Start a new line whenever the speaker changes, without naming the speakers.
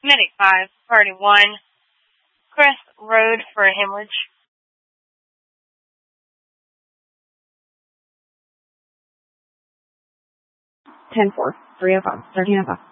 Medic 5, Party 1, Crest Road for a hemorrhage.
10-4, 305, 1305.